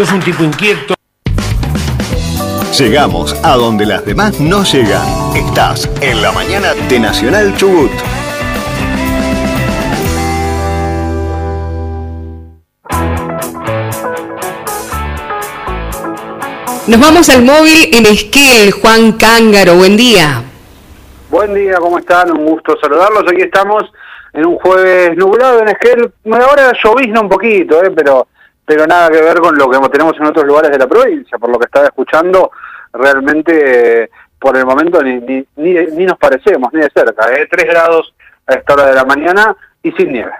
sos un tipo inquieto. Llegamos a donde las demás no llegan. Estás en la mañana de Nacional Chubut. Nos vamos al móvil en Esquel. Juan Cángaro, buen día. Buen día, ¿cómo están? Un gusto saludarlos. Aquí estamos en un jueves nublado en Esquel. Ahora llovizna un poquito, pero nada que ver con lo que tenemos en otros lugares de la provincia. Por lo que estaba escuchando, realmente por el momento ni nos parecemos, ni de cerca. 3 grados a esta hora de la mañana y sin nieve.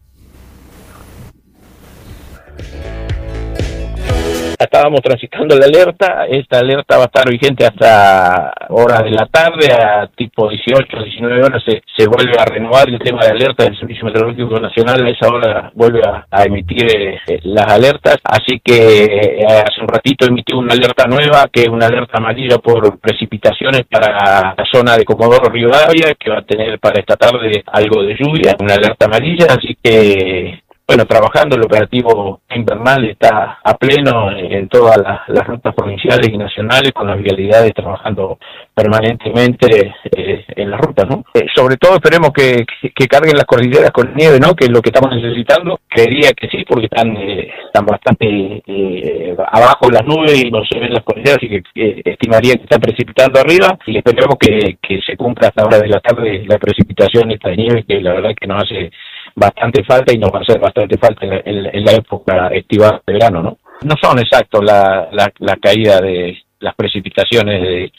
Estábamos transitando la alerta. Esta alerta va a estar vigente hasta horas de la tarde, a tipo 18, 19 horas se vuelve a renovar el tema de alerta del Servicio Meteorológico Nacional. A esa hora vuelve a emitir las alertas, así que hace un ratito emitió una alerta nueva, que es una alerta amarilla por precipitaciones para la zona de Comodoro Rivadavia, que va a tener para esta tarde algo de lluvia, una alerta amarilla, así que bueno, trabajando, el operativo invernal está a pleno en todas las rutas provinciales y nacionales, con las vialidades trabajando permanentemente en las rutas, ¿no? Sobre todo esperemos que carguen las cordilleras con nieve, ¿no? Que es lo que estamos necesitando. Creería que sí, porque están bastante abajo las nubes y no se ven las cordilleras, así que estimaría que está precipitando arriba, y esperemos que se cumpla hasta hora de la tarde la precipitación esta de nieve, que la verdad que nos hace bastante falta y nos va a hacer bastante falta en la época estival de verano, ¿no? No son exactos la caída de las precipitaciones.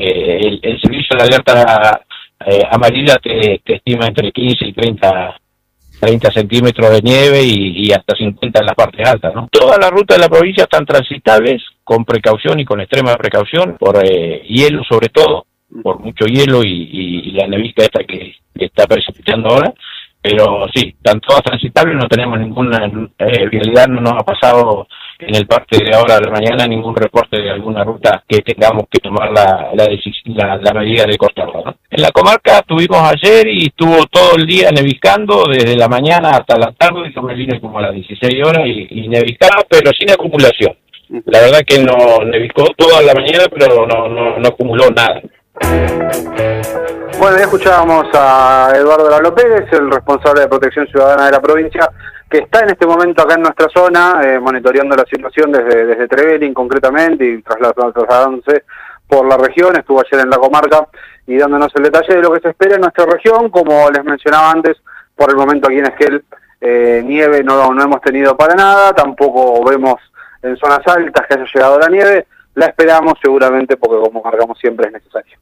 El servicio de alerta amarilla te estima entre 15 y 30 centímetros de nieve y hasta 50 en las partes altas, ¿no? Todas las rutas de la provincia están transitables con precaución y con extrema precaución, por hielo sobre todo, por mucho hielo y la nevisca esta que está precipitando ahora. Pero sí, están todas transitables, no tenemos ninguna vialidad, no nos ha pasado en el parte de ahora de la mañana ningún reporte de alguna ruta que tengamos que tomar la medida de cortarla, ¿no? En la comarca tuvimos ayer y estuvo todo el día neviscando, desde la mañana hasta la tarde, yo me vine como a las 16 horas y neviscaba, pero sin acumulación. La verdad que no neviscó toda la mañana, pero no acumuló nada. Bueno, ya escuchábamos a Eduardo Lalo Pérez, el responsable de Protección Ciudadana de la provincia, que está en este momento acá en nuestra zona, monitoreando la situación desde Trevelin concretamente y trasladándose por la región. Estuvo ayer en la comarca y dándonos el detalle de lo que se espera en nuestra región. Como les mencionaba antes, por el momento aquí en Esquel nieve no hemos tenido para nada, tampoco vemos en zonas altas que haya llegado la nieve. La esperamos seguramente porque, como marcamos siempre, es necesario.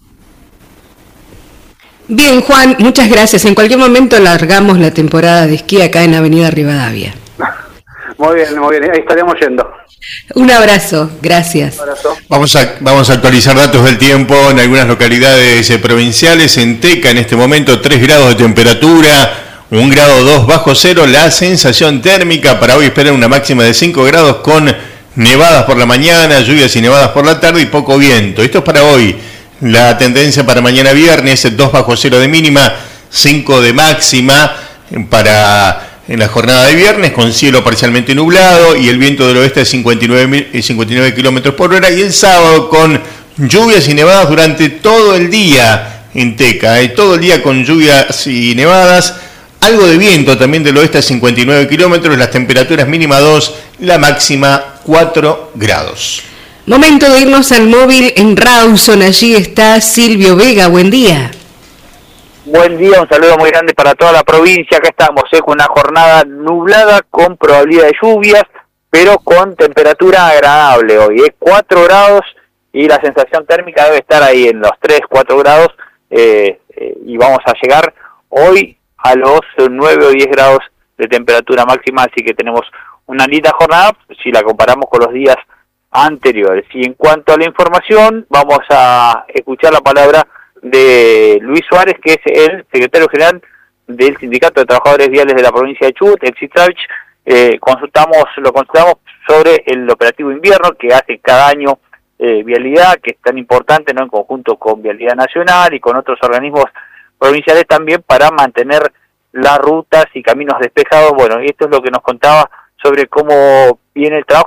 Bien, Juan, muchas gracias. En cualquier momento largamos la temporada de esquí acá en Avenida Rivadavia. Muy bien, ahí estaremos yendo. Un abrazo, gracias. Un abrazo. Vamos a actualizar datos del tiempo en algunas localidades provinciales. En Teca, en este momento, 3 grados de temperatura, 1 grado 2 bajo cero. La sensación térmica para hoy espera una máxima de 5 grados con nevadas por la mañana, lluvias y nevadas por la tarde y poco viento. Esto es para hoy. La tendencia para mañana viernes, 2 bajo cero de mínima, 5 de máxima en la jornada de viernes, con cielo parcialmente nublado y el viento del oeste de 59 kilómetros por hora. Y el sábado con lluvias y nevadas durante todo el día en Teca, todo el día con lluvias y nevadas. Algo de viento también del oeste a 59 kilómetros, las temperaturas mínima 2, la máxima 4 grados. Momento de irnos al móvil en Rawson. Allí está Silvio Vega. Buen día. Buen día, un saludo muy grande para toda la provincia. Acá estamos con una jornada nublada con probabilidad de lluvias, pero con temperatura agradable hoy. 4 grados y la sensación térmica debe estar ahí en los 3, 4 grados y vamos a llegar hoy a los 9 o 10 grados de temperatura máxima, así que tenemos una linda jornada si la comparamos con los días anteriores. Y en cuanto a la información, vamos a escuchar la palabra de Luis Suárez, que es el secretario general del Sindicato de Trabajadores Viales de la provincia de Chubut, el SITRAVICH. Lo consultamos sobre el operativo invierno que hace cada año Vialidad, que es tan importante, ¿no?, en conjunto con Vialidad Nacional y con otros organismos provinciales también, para mantener las rutas y caminos despejados. Bueno, y esto es lo que nos contaba sobre cómo viene el trabajo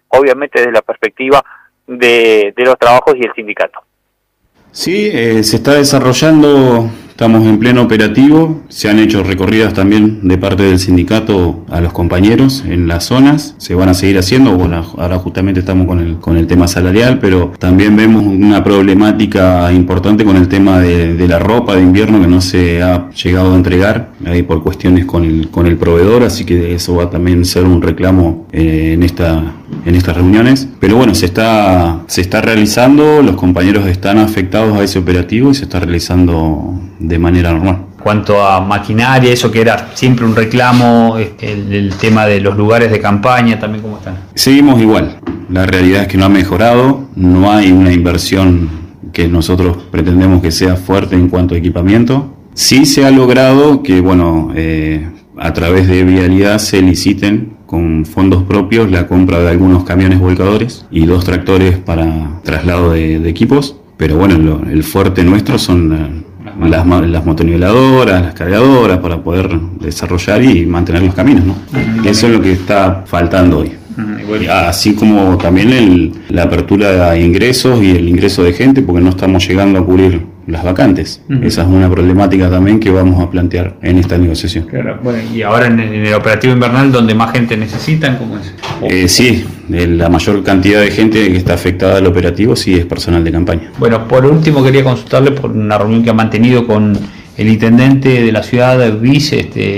obviamente desde la perspectiva de los trabajos y el sindicato. Sí, se está desarrollando, estamos en pleno operativo, se han hecho recorridas también de parte del sindicato a los compañeros en las zonas, se van a seguir haciendo, bueno, ahora justamente estamos con el tema salarial, pero también vemos una problemática importante con el tema de la ropa de invierno que no se ha llegado a entregar ahí por cuestiones con el proveedor, así que eso va a también ser un reclamo en estas reuniones, pero bueno, se está realizando, los compañeros están afectados a ese operativo y se está realizando de manera normal. Cuanto a maquinaria, eso que era siempre un reclamo, el tema de los lugares de campaña, también ¿cómo están? Seguimos igual, la realidad es que no ha mejorado, no hay una inversión que nosotros pretendemos que sea fuerte en cuanto a equipamiento. Sí se ha logrado que, bueno, a través de Vialidad se liciten con fondos propios la compra de algunos camiones volcadores y 2 tractores para traslado de equipos, pero bueno, el fuerte nuestro son las motoniveladoras, las cargadoras para poder desarrollar y mantener los caminos, ¿no? Eso es lo que está faltando hoy. Así como también la apertura de ingresos y el ingreso de gente, porque no estamos llegando a cubrir las vacantes. Esa es una problemática también que vamos a plantear en esta negociación. Claro. Bueno, y ahora en el operativo invernal, ¿donde más gente necesitan? ¿Cómo es? Sí, la mayor cantidad de gente que está afectada al operativo sí es personal de campaña. Bueno, por último quería consultarle por una reunión que ha mantenido con el intendente de la ciudad, Bis,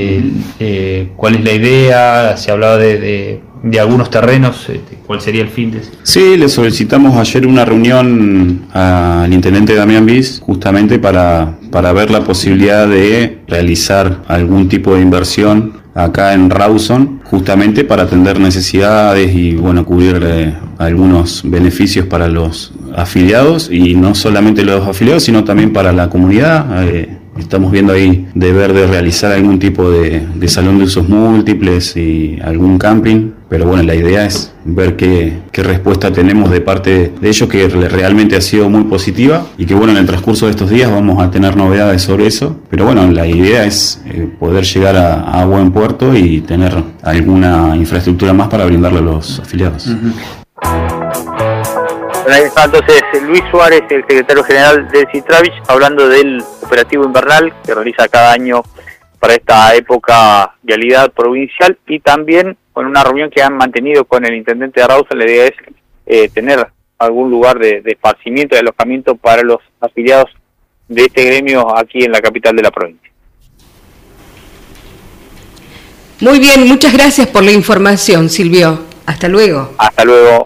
¿cuál es la idea? Se hablaba de algunos terrenos, ¿cuál sería el fin de eso? Sí, le solicitamos ayer una reunión al intendente Damián Bis, justamente para ver la posibilidad de realizar algún tipo de inversión acá en Rawson, justamente para atender necesidades y bueno, cubrir algunos beneficios para los afiliados, y no solamente los afiliados, sino también para la comunidad. Estamos viendo ahí de realizar algún tipo de salón de usos múltiples y algún camping, pero bueno, la idea es ver qué respuesta tenemos de parte de ellos, que realmente ha sido muy positiva y que bueno, en el transcurso de estos días vamos a tener novedades sobre eso, pero bueno, la idea es poder llegar a buen puerto y tener alguna infraestructura más para brindarle a los afiliados. Bueno, ahí está entonces Luis Suárez, el secretario general del Citravich, hablando del operativo invernal que realiza cada año para esta época Vialidad provincial, y también con una reunión que han mantenido con el intendente de Rawson. La idea es tener algún lugar de esparcimiento y alojamiento para los afiliados de este gremio aquí en la capital de la provincia. Muy bien, muchas gracias por la información, Silvio. Hasta luego. Hasta luego.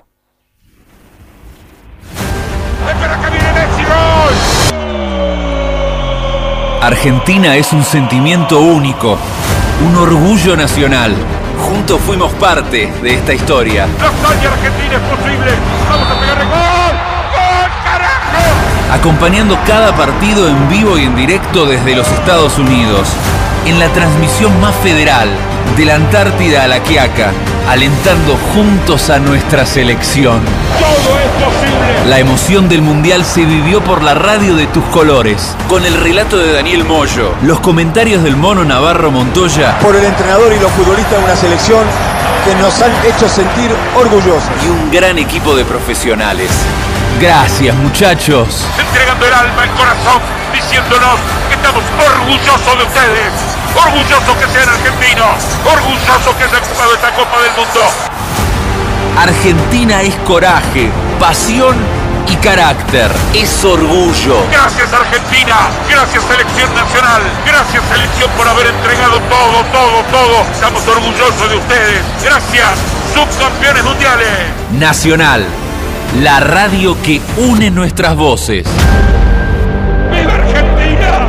Argentina es un sentimiento único, un orgullo nacional. Juntos fuimos parte de esta historia. ¡La hazaña argentina es posible! ¡Vamos a pegarle gol! ¡Gol, carajo! Acompañando cada partido en vivo y en directo desde los Estados Unidos. En la transmisión más federal, de la Antártida a la Quiaca, alentando juntos a nuestra selección. ¡Todo es posible! La emoción del Mundial se vivió por la radio de tus colores, con el relato de Daniel Moyo, los comentarios del Mono Navarro Montoya, por el entrenador y los futbolistas de una selección que nos han hecho sentir orgullosos. Y un gran equipo de profesionales. Gracias, muchachos. Entregando el alma, el corazón, diciéndonos que estamos orgullosos de ustedes. Orgullosos que sean argentinos. Orgullosos que hayan jugado esta Copa del Mundo. Argentina es coraje, pasión y carácter. Es orgullo. Gracias, Argentina. Gracias, Selección Nacional. Gracias, Selección, por haber entregado todo. Estamos orgullosos de ustedes. Gracias, subcampeones mundiales. Nacional, la radio que une nuestras voces. ¡Viva Argentina!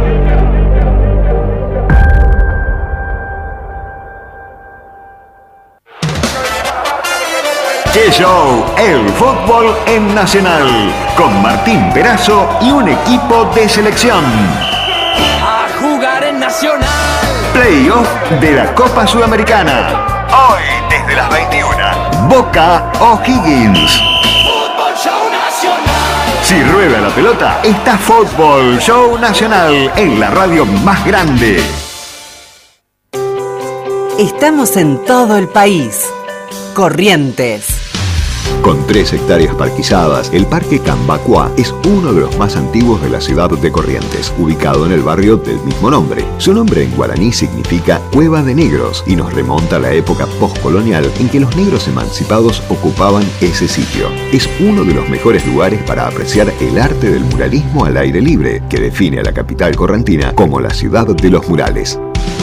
¡Qué show! El fútbol en Nacional, con Martín Perazo y un equipo de selección. A jugar en Nacional. Playoff de la Copa Sudamericana. Hoy desde las 21. Boca O'Higgins. Fútbol Show Nacional. Si rueda la pelota, está Fútbol Show Nacional en la radio más grande. Estamos en todo el país. Corrientes Con 3 hectáreas parquizadas, el Parque Cambacuá es uno de los más antiguos de la ciudad de Corrientes, ubicado en el barrio del mismo nombre. Su nombre en guaraní significa Cueva de Negros y nos remonta a la época postcolonial en que los negros emancipados ocupaban ese sitio. Es uno de los mejores lugares para apreciar el arte del muralismo al aire libre, que define a la capital correntina como la ciudad de los murales.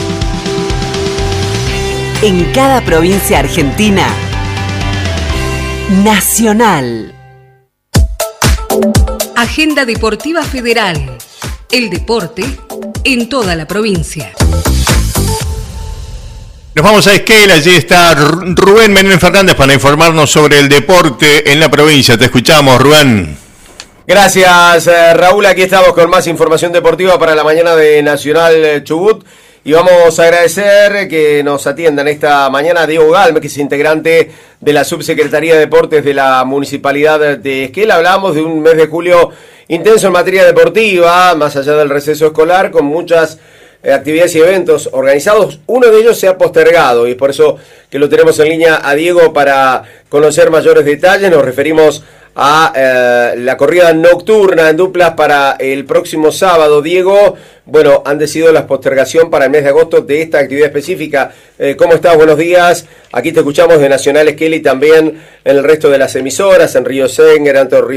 En cada provincia argentina, Nacional. Agenda Deportiva Federal. El deporte en toda la provincia. Nos vamos a Esquel, allí está Rubén Menem Fernández para informarnos sobre el deporte en la provincia. Te escuchamos, Rubén. Gracias, Raúl. Aquí estamos con más información deportiva para la mañana de Nacional Chubut. Y vamos a agradecer que nos atiendan esta mañana Diego Galme, que es integrante de la Subsecretaría de Deportes de la Municipalidad de Esquel. Hablamos de un mes de julio intenso en materia deportiva, más allá del receso escolar, con muchas actividades y eventos organizados. Uno de ellos se ha postergado y es por eso que lo tenemos en línea a Diego para conocer mayores detalles. Nos referimos a la corrida nocturna en duplas para el próximo sábado. Diego, bueno, han decidido la postergación para el mes de agosto de esta actividad específica. ¿Cómo estás? Buenos días. Aquí te escuchamos de Nacional Esquel y también en el resto de las emisoras, en Río Senguer,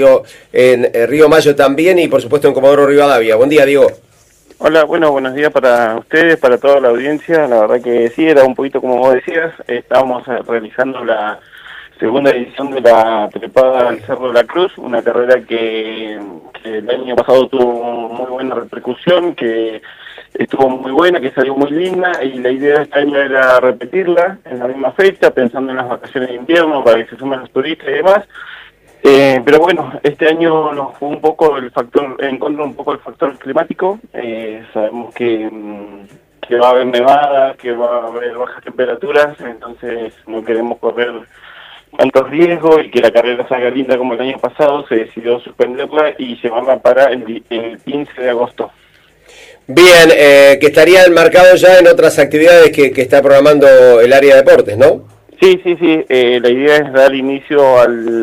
en Río Mayo también y por supuesto en Comodoro Rivadavia. Buen día, Diego. Hola, bueno, buenos días para ustedes, para toda la audiencia. La verdad que sí, era un poquito como vos decías, estábamos realizando la segunda edición de la trepada al Cerro de la Cruz, una carrera que el año pasado tuvo muy buena repercusión, que estuvo muy buena, que salió muy linda, y la idea de este año era repetirla en la misma fecha, pensando en las vacaciones de invierno para que se sumen los turistas y demás. Pero bueno, este año nos fue un poco el factor, en contra un poco el factor climático. Sabemos que va a haber nevadas, que va a haber bajas temperaturas, entonces no queremos correr tantos riesgos y que la carrera salga linda como el año pasado. Se decidió suspenderla y llevarla para el 15 de agosto. Bien, que estaría enmarcado ya en otras actividades que está programando el área de deportes, ¿no? Sí, la idea es dar inicio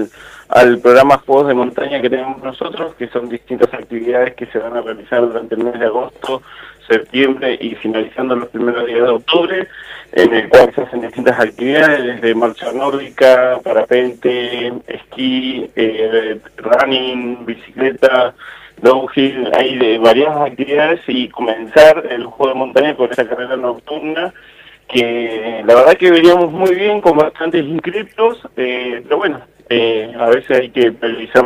al programa Juegos de Montaña que tenemos nosotros, que son distintas actividades que se van a realizar durante el mes de agosto, septiembre y finalizando los primeros días de octubre, en el cual se hacen distintas actividades, desde marcha nórdica, parapente, esquí, running, bicicleta, downhill, hay de varias actividades, y comenzar el juego de montaña con esta carrera nocturna, que la verdad que veníamos muy bien, con bastantes inscriptos, pero bueno, a veces hay que priorizar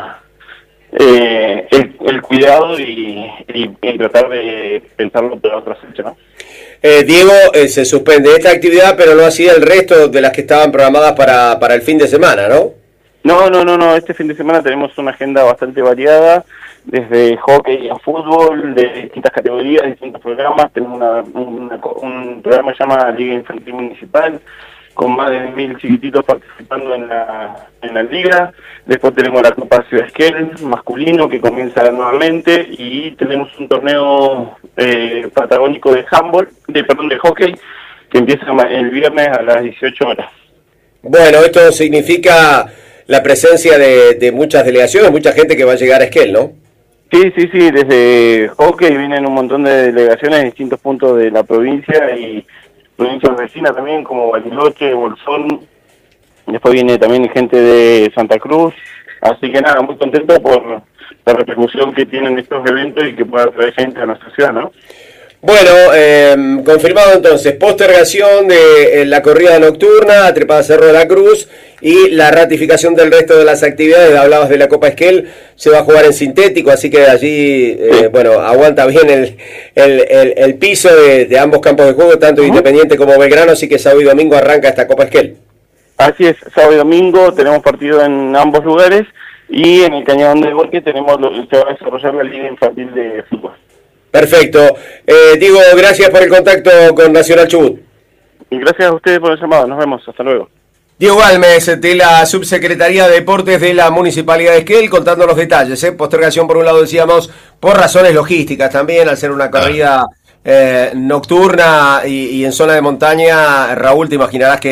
el cuidado y tratar de pensarlo para otra fecha, ¿no? Diego, se suspende esta actividad, pero no así el resto de las que estaban programadas para el fin de semana, ¿no? No, este fin de semana tenemos una agenda bastante variada, desde hockey a fútbol, de distintas categorías, distintos programas. Tenemos un programa que se llama Liga Infantil Municipal, con más de 1.000 chiquititos participando en la liga. Después tenemos la Copa Ciudad Esquel masculino, que comienza nuevamente, y tenemos un torneo patagónico de de hockey, que empieza el viernes a las 18 horas. Bueno, esto significa la presencia de muchas delegaciones, mucha gente que va a llegar a Esquel, ¿no? Sí, desde hockey vienen un montón de delegaciones de distintos puntos de la provincia y provincias vecinas también, como Bariloche, Bolsón. Después viene también gente de Santa Cruz. Así que nada, muy contento por la repercusión que tienen estos eventos y que pueda traer gente a nuestra ciudad, ¿no? Bueno, confirmado entonces, postergación de la corrida nocturna, trepada Cerro de la Cruz, y la ratificación del resto de las actividades. Hablabas de la Copa Esquel, se va a jugar en sintético, así que allí, bueno, aguanta bien el piso de ambos campos de juego, tanto Independiente como Belgrano, así que sábado y domingo arranca esta Copa Esquel. Así es, sábado y domingo tenemos partido en ambos lugares, y en el Cañadón del Bosque se va a desarrollar la Liga Infantil de Fútbol. Perfecto. Diego, gracias por el contacto con Nacional Chubut. Y gracias a ustedes por el llamado. Nos vemos. Hasta luego. Diego Galmes, de la Subsecretaría de Deportes de la Municipalidad de Esquel, contando los detalles. Postergación, por un lado, decíamos, por razones logísticas también, al ser una corrida nocturna y en zona de montaña. Raúl, te imaginarás que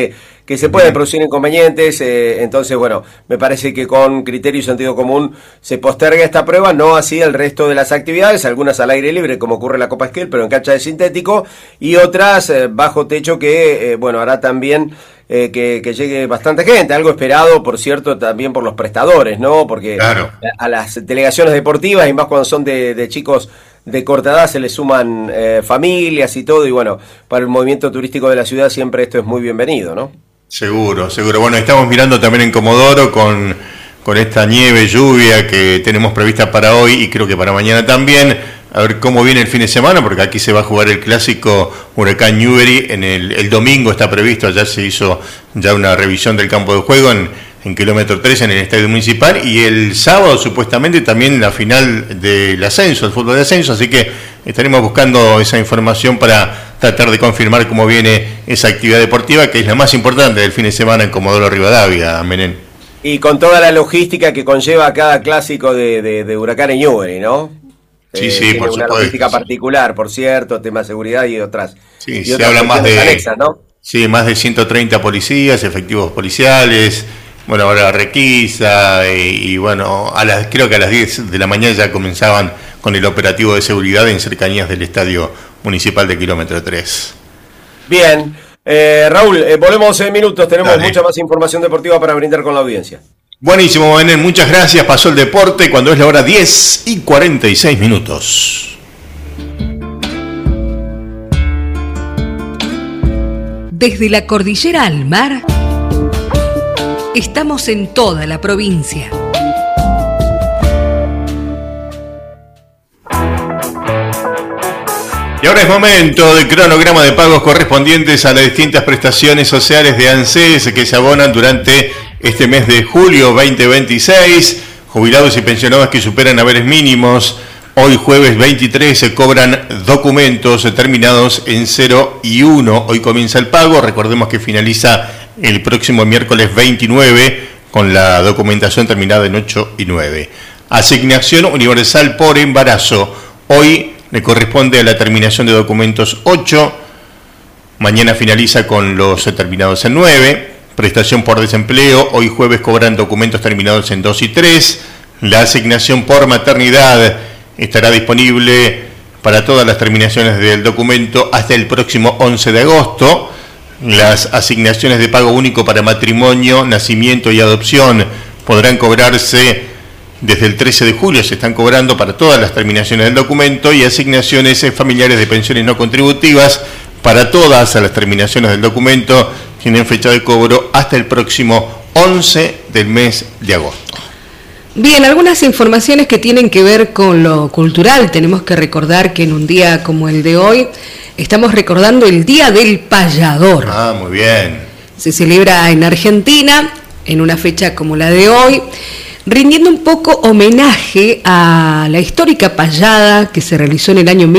que se pueden producir inconvenientes, entonces bueno, me parece que con criterio y sentido común se posterga esta prueba, no así el resto de las actividades, algunas al aire libre como ocurre en la Copa Esquel, pero en cancha de sintético, y otras bajo techo que bueno, hará también que llegue bastante gente, algo esperado, por cierto, también por los prestadores, ¿no? Porque claro, a las delegaciones deportivas, y más cuando son de chicos de corta edad, se les suman familias y todo, y bueno, para el movimiento turístico de la ciudad siempre esto es muy bienvenido, ¿no? Seguro. Bueno, estamos mirando también en Comodoro con esta nieve, lluvia que tenemos prevista para hoy y creo que para mañana también. A ver cómo viene el fin de semana, porque aquí se va a jugar el clásico Huracán Newbery. El domingo está previsto, allá se hizo ya una revisión del campo de juego en kilómetro 3 en el estadio municipal, y el sábado supuestamente también la final del ascenso, el fútbol de ascenso, así que estaremos buscando esa información para tratar de confirmar cómo viene esa actividad deportiva, que es la más importante del fin de semana en Comodoro Rivadavia, Menem. Y con toda la logística que conlleva cada clásico de Huracán en Newbery, ¿no? Sí, una por supuesto. logística particular, por cierto, tema de seguridad y otras. Sí, y se otras habla más de anexas, ¿no? Sí, más de 130 policías, efectivos policiales, bueno, ahora requisa, y bueno, creo que a las 10 de la mañana ya comenzaban con el operativo de seguridad en cercanías del estadio municipal de kilómetro 3. Bien, Raúl, volvemos en minutos, tenemos mucha más información deportiva para brindar con la audiencia. Buenísimo, Benet, muchas gracias. Pasó el deporte cuando es la hora 10:46. Desde la cordillera al mar, estamos en toda la provincia. Y ahora es momento del cronograma de pagos correspondientes a las distintas prestaciones sociales de ANSES que se abonan durante este mes de julio 2026. Jubilados y pensionados que superan haberes mínimos, hoy jueves 23 se cobran documentos terminados en 0 y 1. Hoy comienza el pago, recordemos que finaliza el próximo miércoles 29 con la documentación terminada en 8 y 9. Asignación universal por embarazo, hoy le corresponde a la terminación de documentos 8, mañana finaliza con los terminados en 9. Prestación por desempleo, hoy jueves cobran documentos terminados en 2 y 3. La asignación por maternidad estará disponible para todas las terminaciones del documento hasta el próximo 11 de agosto. Las asignaciones de pago único para matrimonio, nacimiento y adopción podrán cobrarse desde el 13 de julio, se están cobrando para todas las terminaciones del documento, y asignaciones familiares de pensiones no contributivas para todas las terminaciones del documento tienen fecha de cobro hasta el próximo 11 del mes de agosto. Bien, algunas informaciones que tienen que ver con lo cultural. Tenemos que recordar que en un día como el de hoy estamos recordando el Día del Payador. Ah, muy bien. Se celebra en Argentina en una fecha como la de hoy, rindiendo un poco homenaje a la histórica payada que se realizó en el año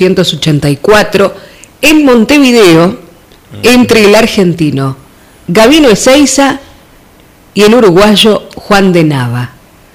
1884 en Montevideo entre el argentino Gabino Ezeiza y el uruguayo Juan de Nava.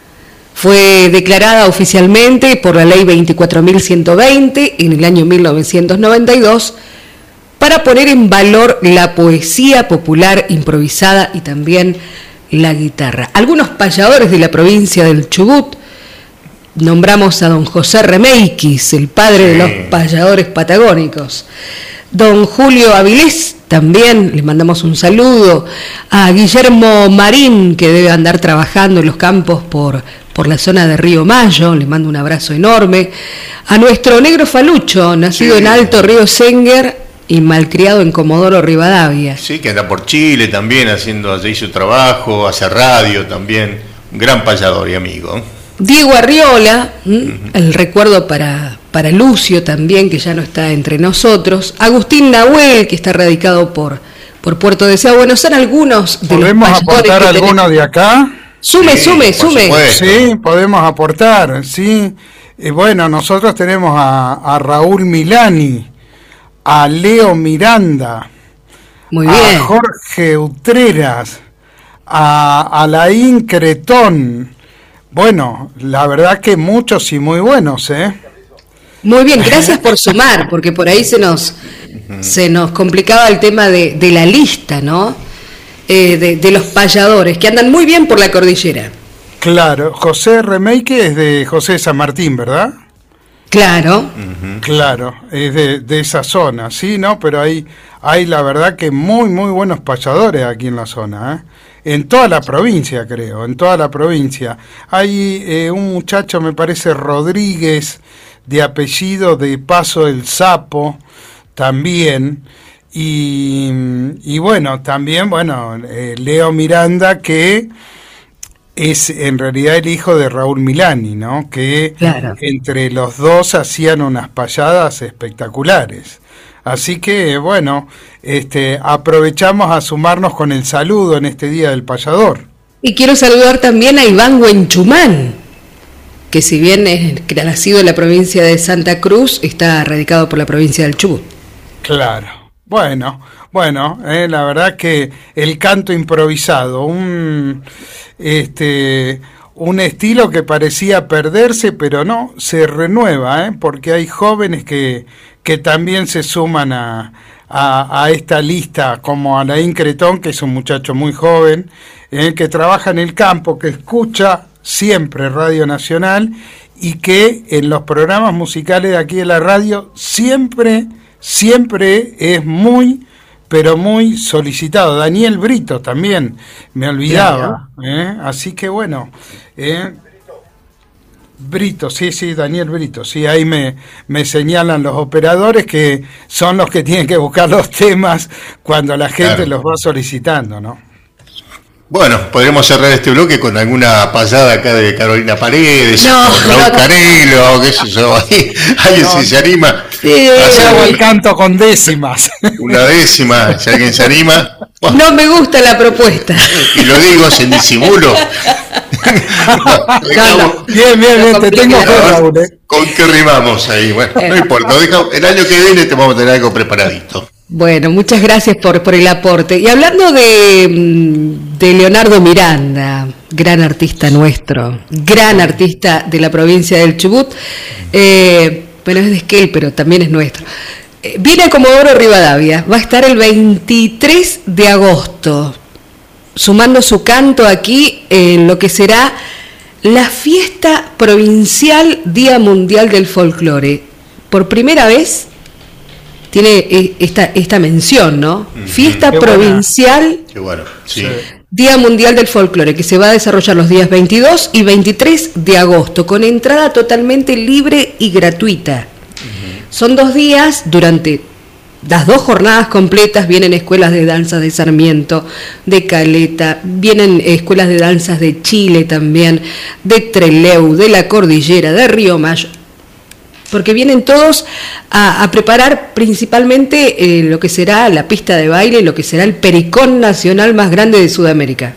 Fue declarada oficialmente por la ley 24.120 en el año 1992 para poner en valor la poesía popular improvisada y también la guitarra. Algunos payadores de la provincia del Chubut, nombramos a don José Remeikis, el padre de los payadores patagónicos. Don Julio Avilés, también le mandamos un saludo. A Guillermo Marín, que debe andar trabajando en los campos por la zona de Río Mayo, le mando un abrazo enorme. A nuestro negro Falucho, nacido en Alto Río Senguer y malcriado en Comodoro Rivadavia. Sí, que anda por Chile también, haciendo allí su trabajo, hace radio también. Un gran payador y amigo. Diego Arriola, el recuerdo para Lucio también, que ya no está entre nosotros. Agustín Nahuel, que está radicado por Puerto Deseado. Bueno, son algunos de los payadores. ¿Podemos aportar alguno de acá? Sume. Sí, podemos aportar, sí. Y bueno, nosotros tenemos a Raúl Milani, a Leo Miranda, muy bien, a Jorge Utreras, a Alain Cretón. Bueno, la verdad que muchos y muy buenos, ¿eh? Muy bien, gracias por sumar, porque por ahí se nos complicaba el tema de la lista, ¿no? de los payadores, que andan muy bien por la cordillera. Claro, José Remake es de José San Martín, ¿verdad? Claro. Claro, es de esa zona, sí, ¿no? Pero hay la verdad que muy buenos payadores aquí en la zona, en toda la provincia, creo, en toda la provincia. Hay un muchacho, me parece Rodríguez, de apellido de Paso del Sapo, también. Y bueno, también, Leo Miranda, que es en realidad el hijo de Raúl Milani, ¿no? Que claro, entre los dos hacían unas payadas espectaculares. Así que, aprovechamos a sumarnos con el saludo en este Día del Payador. Y quiero saludar también a Iván Huenchumán, que si bien es nacido en la provincia de Santa Cruz, está radicado por la provincia del Chubut. Claro. Bueno, la verdad que el canto improvisado, un estilo que parecía perderse, pero no, se renueva, porque hay jóvenes que también se suman a esta lista, como Alain Cretón, que es un muchacho muy joven, que trabaja en el campo, que escucha siempre Radio Nacional y que en los programas musicales de aquí de la radio siempre es muy, pero muy solicitado. Daniel Brito también, me olvidaba. Así que Brito, sí, Daniel Brito, sí, ahí me señalan los operadores que son los que tienen que buscar los temas cuando la gente los va solicitando, ¿no? Bueno, podríamos cerrar este bloque con alguna payada acá de Carolina Paredes, Raúl Carelo, qué sé yo, alguien si se anima. Sí, hago el canto con décimas. Una décima, si alguien se anima. Bueno. No me gusta la propuesta. Y lo digo sin disimulo. Bien, te tengo fe, Raúl. ¿Con qué rimamos ahí? Bueno, no importa, el año que viene te vamos a tener algo preparadito. Bueno, muchas gracias por el aporte. Y hablando de Leonardo Miranda, gran artista nuestro, gran artista de la provincia del Chubut, es de Esquel, pero también es nuestro. Viene a Comodoro Rivadavia, va a estar el 23 de agosto, sumando su canto aquí en lo que será la fiesta provincial Día Mundial del Folclore. Por primera vez tiene esta mención, ¿no? Fiesta provincial. Qué bueno, sí. Día Mundial del Folclore, que se va a desarrollar los días 22 y 23 de agosto, con entrada totalmente libre y gratuita. Son 2 días, durante las 2 jornadas completas vienen escuelas de danza de Sarmiento, de Caleta, vienen escuelas de danzas de Chile también, de Trelew, de la Cordillera, de Río Mayo, porque vienen todos a preparar principalmente lo que será la pista de baile, lo que será el pericón nacional más grande de Sudamérica.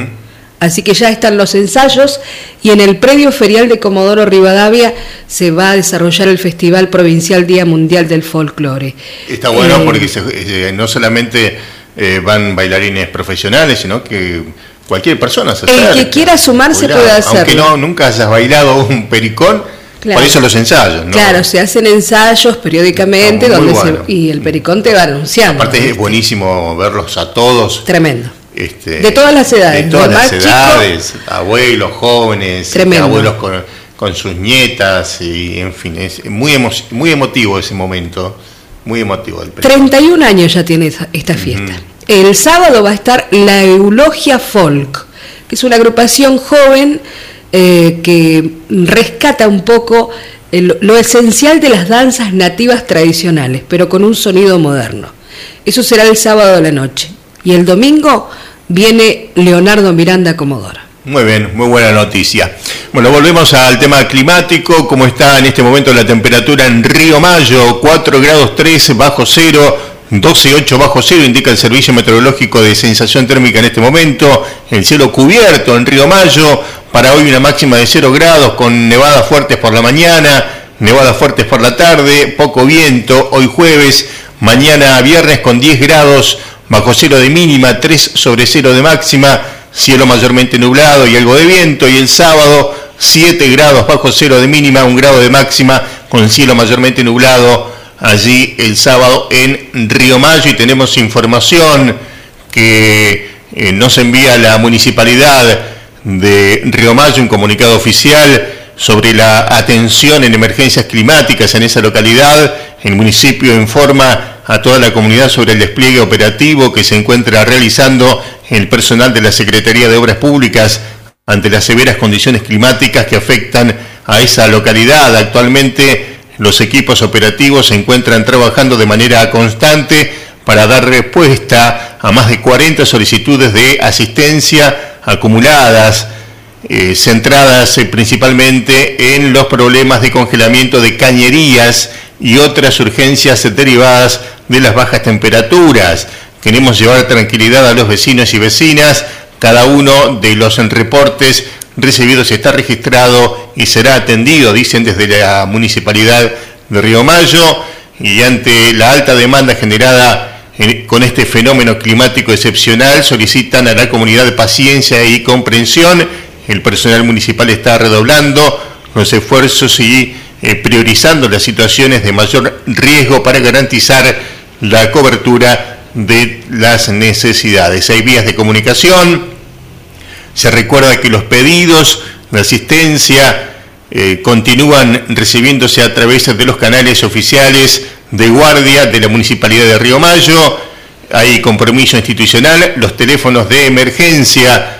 Así que ya están los ensayos y en el predio ferial de Comodoro Rivadavia se va a desarrollar el Festival Provincial Día Mundial del Folclore. Está bueno porque no solamente van bailarines profesionales, sino que cualquier persona se acerca. El que quiera sumarse puede hacerlo. Aunque nunca hayas bailado un pericón, claro. Por eso los ensayos, ¿no? Claro, se hacen ensayos periódicamente y el pericón te va anunciando. Aparte es buenísimo verlos a todos. Tremendo. De todas las edades. De todas las edades, abuelos, jóvenes, abuelos con sus nietas, y en fin, es muy emotivo ese momento, muy emotivo. 31 años ya tiene esta fiesta. El sábado va a estar la Eulogia Folk, que es una agrupación joven que rescata un poco lo esencial de las danzas nativas tradicionales, pero con un sonido moderno. Eso será el sábado de la noche. Y el domingo viene Leonardo Miranda a Comodoro. Muy bien, muy buena noticia. Bueno, volvemos al tema climático. ¿Cómo está en este momento la temperatura en Río Mayo? 4 grados 3 bajo cero, 12,8 bajo cero, indica el Servicio Meteorológico de Sensación Térmica en este momento. El cielo cubierto en Río Mayo. Para hoy una máxima de 0 grados con nevadas fuertes por la mañana, nevadas fuertes por la tarde, poco viento. Hoy jueves, mañana viernes con 10 grados bajo cero de mínima, 3 sobre 0 de máxima, cielo mayormente nublado y algo de viento. Y el sábado 7 grados bajo cero de mínima, 1 grado de máxima, con cielo mayormente nublado allí el sábado en Río Mayo. Y tenemos información que nos envía la municipalidad de Río Mayo un comunicado oficial sobre la atención en emergencias climáticas en esa localidad. El municipio informa a toda la comunidad sobre el despliegue operativo que se encuentra realizando el personal de la Secretaría de Obras Públicas ante las severas condiciones climáticas que afectan a esa localidad. Actualmente los equipos operativos se encuentran trabajando de manera constante para dar respuesta a más de 40 solicitudes de asistencia acumuladas, centradas principalmente en los problemas de congelamiento de cañerías y otras urgencias derivadas de las bajas temperaturas. Queremos llevar tranquilidad a los vecinos y vecinas. Cada uno de los reportes recibidos está registrado y será atendido, dicen desde la Municipalidad de Río Mayo, y ante la alta demanda generada con este fenómeno climático excepcional, solicitan a la comunidad paciencia y comprensión. El personal municipal está redoblando los esfuerzos y priorizando las situaciones de mayor riesgo para garantizar la cobertura de las necesidades. Hay vías de comunicación. Se recuerda que los pedidos de asistencia continúan recibiéndose a través de los canales oficiales de guardia de la Municipalidad de Río Mayo. Hay compromiso institucional. Los teléfonos de emergencia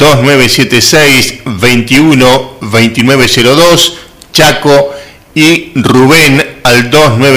2976-21-2902 Chaco y Rubén al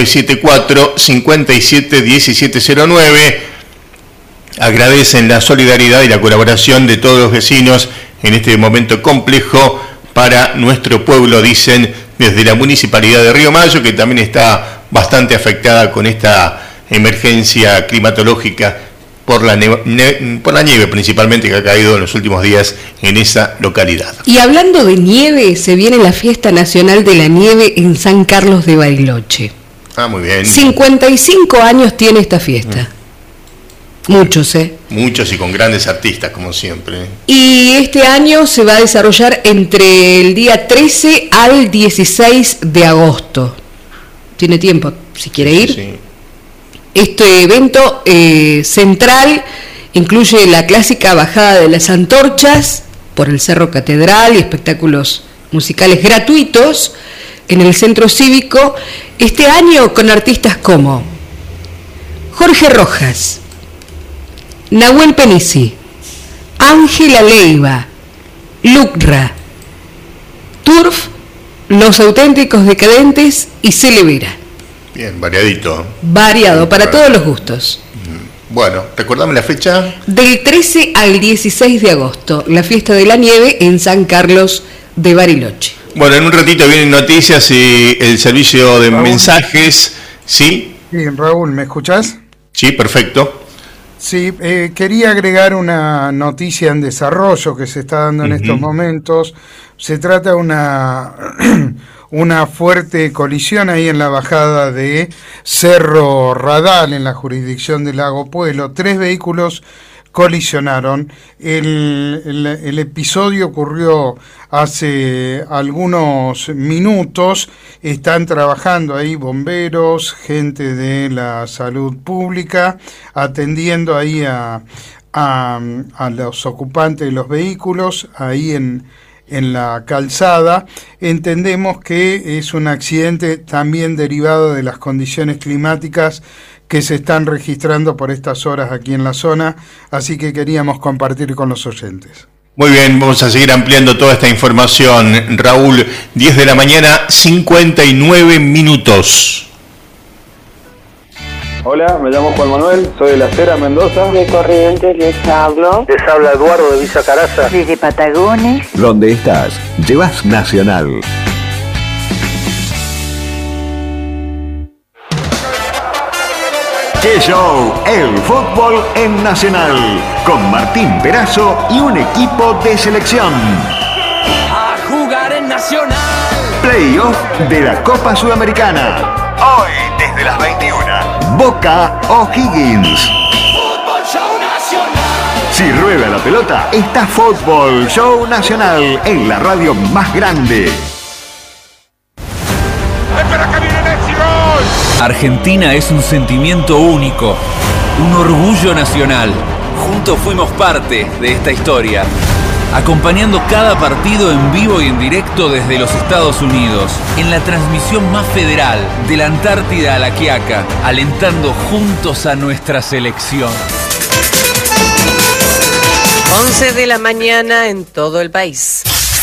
2974-571709. Agradecen la solidaridad y la colaboración de todos los vecinos en este momento complejo para nuestro pueblo, dicen desde la Municipalidad de Río Mayo, que también está bastante afectada con esta emergencia climatológica por la nieve principalmente que ha caído en los últimos días en esa localidad. Y hablando de nieve, se viene la Fiesta Nacional de la Nieve en San Carlos de Bariloche. Ah, muy bien. 55 años tiene esta fiesta. Muchos, Muchos y con grandes artistas, como siempre. Y este año se va a desarrollar entre el día 13 al 16 de agosto. Tiene tiempo, si quiere ir. Sí. Este evento central incluye la clásica bajada de las antorchas por el Cerro Catedral y espectáculos musicales gratuitos en el centro cívico. Este año con artistas como Jorge Rojas, Nahuel Penisi, Ángela Leiva, Lucra, Turf, Los Auténticos Decadentes y Celevera. Bien, variadito. Variado, para todos los gustos. Bueno, recordame la fecha. Del 13 al 16 de agosto, la fiesta de la nieve en San Carlos de Bariloche. Bueno, en un ratito vienen noticias y el servicio de mensajes. ¿Sí? Sí, Raúl, ¿me escuchás? Sí, perfecto. Sí, quería agregar una noticia en desarrollo que se está dando en estos momentos. Se trata de una fuerte colisión ahí en la bajada de Cerro Radal, en la jurisdicción de Lago Puelo. 3 vehículos colisionaron. El episodio ocurrió hace algunos minutos. Están trabajando ahí bomberos, gente de la salud pública, atendiendo ahí a los ocupantes de los vehículos ahí en la calzada. Entendemos que es un accidente también derivado de las condiciones climáticas que se están registrando por estas horas aquí en la zona, así que queríamos compartir con los oyentes. Muy bien, vamos a seguir ampliando toda esta información. Raúl, 10 de la mañana, 59 minutos. Hola, me llamo Juan Manuel, soy de La Cera, Mendoza. De Corrientes les hablo. Les habla Eduardo de Villa Caraza. Desde Patagones. Donde estás, llevas Nacional. ¡Qué show! El fútbol en Nacional. Con Martín Perazo y un equipo de selección. A jugar en Nacional. Playoff de la Copa Sudamericana. Hoy, desde las 21. Boca O'Higgins. Fútbol Show Nacional. Si rueda la pelota, está Fútbol Show Nacional en la radio más grande. ¡Espera que viene Messi! ¡Gol! Argentina es un sentimiento único, un orgullo nacional. Juntos momento fuimos parte de esta historia, acompañando cada partido en vivo y en directo desde los Estados Unidos, en la transmisión más federal, de la Antártida a la Quiaca, alentando juntos a nuestra selección. 11 de la mañana en todo el país.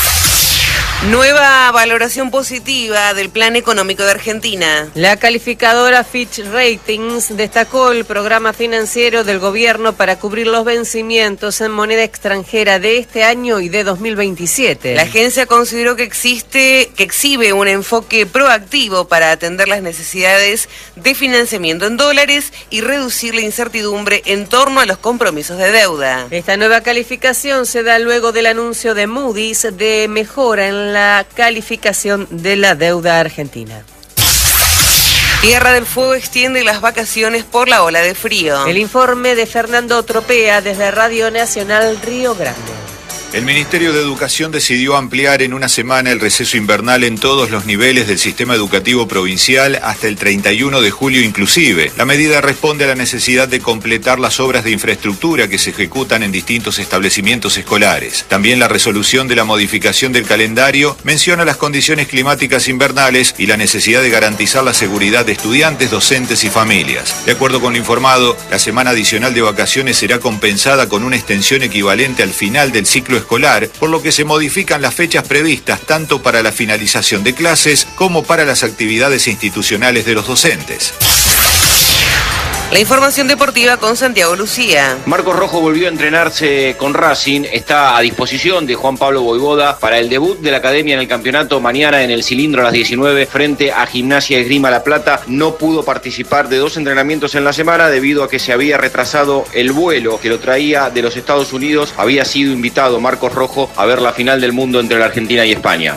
Nueva valoración positiva del Plan Económico de Argentina. La calificadora Fitch Ratings destacó el programa financiero del gobierno para cubrir los vencimientos en moneda extranjera de este año y de 2027. La agencia consideró que exhibe un enfoque proactivo para atender las necesidades de financiamiento en dólares y reducir la incertidumbre en torno a los compromisos de deuda. Esta nueva calificación se da luego del anuncio de Moody's de mejora en la calificación de la deuda argentina. Tierra del Fuego extiende las vacaciones por la ola de frío. El informe de Fernando Tropea desde Radio Nacional Río Grande. El Ministerio de Educación decidió ampliar en una semana el receso invernal en todos los niveles del sistema educativo provincial hasta el 31 de julio inclusive. La medida responde a la necesidad de completar las obras de infraestructura que se ejecutan en distintos establecimientos escolares. También la resolución de la modificación del calendario menciona las condiciones climáticas invernales y la necesidad de garantizar la seguridad de estudiantes, docentes y familias. De acuerdo con lo informado, la semana adicional de vacaciones será compensada con una extensión equivalente al final del ciclo escolar, por lo que se modifican las fechas previstas tanto para la finalización de clases como para las actividades institucionales de los docentes. La información deportiva con Santiago Lucía. Marcos Rojo volvió a entrenarse con Racing, está a disposición de Juan Pablo Voivoda para el debut de la academia en el campeonato mañana en el Cilindro a las 19 frente a Gimnasia Esgrima La Plata. No pudo participar de 2 entrenamientos en la semana debido a que se había retrasado el vuelo que lo traía de los Estados Unidos. Había sido invitado Marcos Rojo a ver la final del mundo entre la Argentina y España.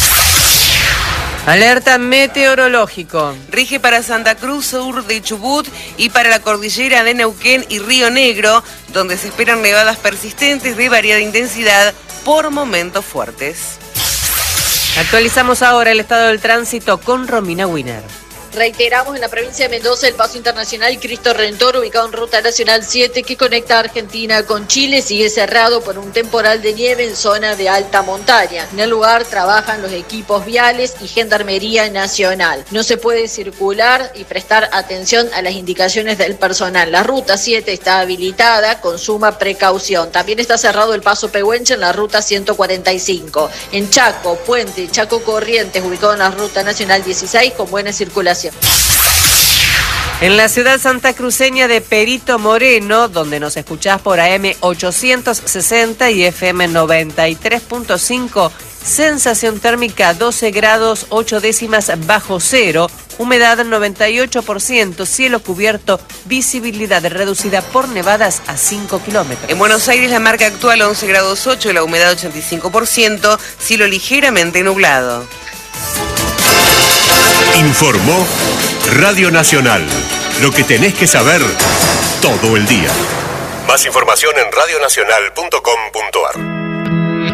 Alerta meteorológico. Rige para Santa Cruz, sur de Chubut y para la cordillera de Neuquén y Río Negro, donde se esperan nevadas persistentes de variada intensidad por momentos fuertes. Actualizamos ahora el estado del tránsito con Romina Winer. Reiteramos, en la provincia de Mendoza, el paso internacional Cristo Redentor, ubicado en Ruta Nacional 7, que conecta a Argentina con Chile, sigue cerrado por un temporal de nieve en zona de alta montaña. En el lugar trabajan los equipos viales y Gendarmería Nacional. No se puede circular y prestar atención a las indicaciones del personal. La Ruta 7 está habilitada con suma precaución. También está cerrado el paso Pehuenche en la Ruta 145. En Chaco, Puente, Chaco Corrientes, ubicado en la Ruta Nacional 16, con buena circulación. En la ciudad santacruceña de Perito Moreno, donde nos escuchás por AM 860 y FM 93.5, sensación térmica 12 grados 8 décimas bajo cero, humedad 98%, cielo cubierto, visibilidad reducida por nevadas a 5 kilómetros. En Buenos Aires la marca actual 11 grados 8, la humedad 85%, cielo ligeramente nublado. Informó Radio Nacional. Lo que tenés que saber todo el día. Más información en radionacional.com.ar.